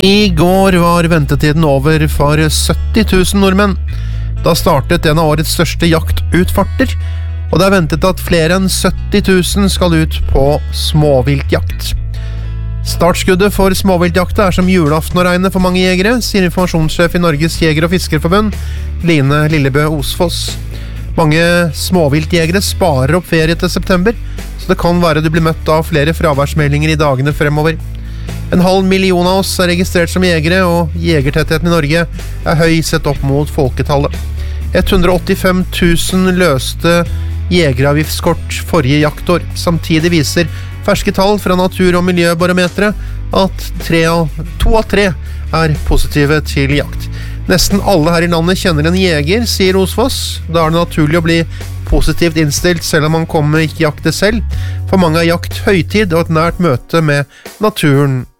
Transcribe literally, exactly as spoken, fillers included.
I går var ventetiden over for sytti tusen nordmenn. Da startet en av årets største jaktutfarter, og det er ventet at flere enn sytti tusen skal ut på småviltjakt. Startskuddet for småviltjakta er som julaften å regne for mange jegere, sier informasjonssjef i Norges Jeger- og Fiskerforbund, Line Lillebø Osfoss. Mange småviltjegere sparer opp ferie til september, så det kan være du blir møtt av flere fraværsmeldinger i dagene fremover. En halv million av oss er registrert som jegere, og jegertettheten i Norge er høy sett opp mot folketallet. hundre og åttifem tusen løste jegeravgiftskort forrige jaktår. Samtidig viser ferske tall fra Natur- og Miljøbarometeret at tre av, to av tre er positive til jakt. Nesten alle her i landet kjenner en jeger, sier Osfoss. Da er det naturlig å bli positivt innstilt selv om man kommer ikke jakte selv. For mange er jakt høytid og et nært møte med naturen